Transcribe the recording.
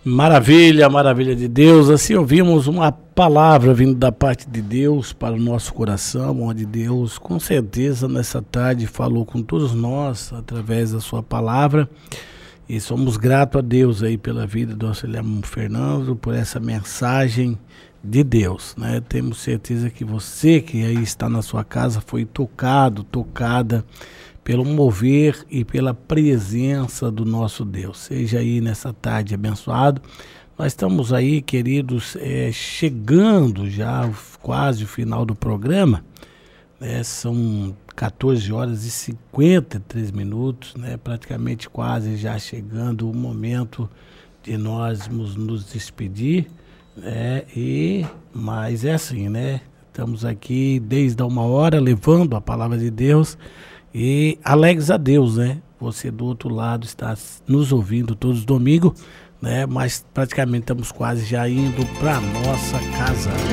Maravilha, maravilha de Deus. Assim ouvimos uma palavra vindo da parte de Deus para o nosso coração, onde Deus com certeza nessa tarde falou com todos nós através da sua palavra. E somos gratos a Deus aí pela vida do Auxiliar Fernando, por essa mensagem de Deus, né? Temos certeza que você que aí está na sua casa foi tocada pelo mover e pela presença do nosso Deus. Seja aí nessa tarde abençoado. Nós estamos aí, queridos, chegando já quase o final do programa, né? São 14 horas e 53 minutos, né? Praticamente quase já chegando o momento de nós nos despedir, né? Mas é assim, né? Estamos aqui desde a 1 hora levando a palavra de Deus e alegres a Deus, né? Você do outro lado está nos ouvindo todos os domingos, né? Mas praticamente estamos quase já indo para nossa casa.